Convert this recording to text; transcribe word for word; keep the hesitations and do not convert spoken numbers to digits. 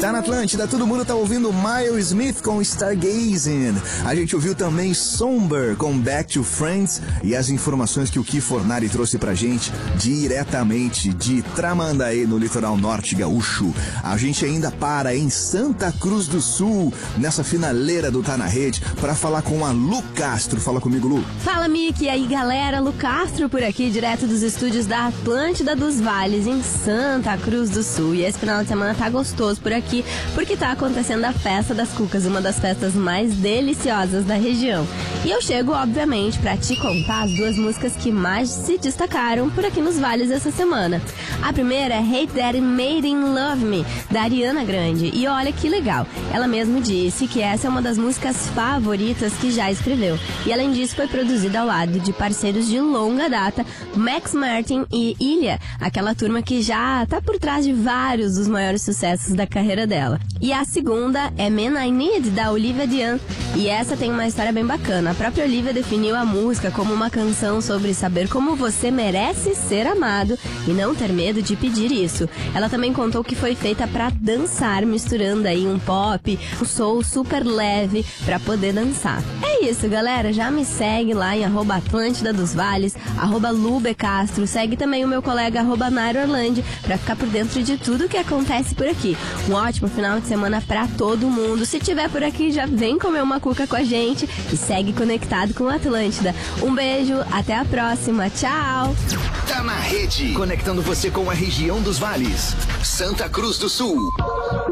Tá na Atlântida, todo mundo tá ouvindo Miles Smith com Stargazing. A gente ouviu também Somber com Back to Friends e as informações que o Ki Fornari trouxe pra gente diretamente de Tramandaí, no litoral norte gaúcho. A gente ainda para em Santa Cruz do Sul, nessa finaleira do Tá na Rede, pra falar com a Lu Castro. Fala comigo, Lu. Fala, Mickey. E aí, galera, Lu Castro por aqui, direto dos estúdios da Atlântida dos Vales, em Santa Cruz do Sul. E esse final de semana tá gostoso por aqui, porque tá acontecendo a Festa das Cucas, uma das festas mais deliciosas da região. E eu chego, obviamente, pra te contar as duas músicas que mais se destacaram por aqui nos vales essa semana. A primeira é Hate That It Made In Love Me, da Ariana Grande. E olha que legal, ela mesma disse que essa é uma das músicas favoritas que já escreveu. E além disso, foi produzida ao lado de parceiros de longa data, Max Martin e Ilha, aquela turma que já tá por trás de vários dos maiores sucessos da carreira dela. E a segunda é Man I Need, da Olivia Dean. E essa tem uma história bem bacana. A própria Olivia definiu a música como uma canção sobre saber como você merece ser amado e não ter medo de pedir isso. Ela também contou que foi feita pra dançar, misturando aí um pop, um soul super leve pra poder dançar. É isso, galera. Já me segue lá em arroba Atlântida dos Vales, arroba Lube Castro. Segue também o meu colega arroba Nairo Orlandi pra ficar por dentro de tudo que acontece por aqui. Um ótimo final de semana pra todo mundo. Se tiver por aqui, já vem comer uma cuca com a gente e segue conectado com a Atlântida. Um beijo, até a próxima. Tchau! Tá na Rede, conectando você com a região dos vales. Santa Cruz do Sul.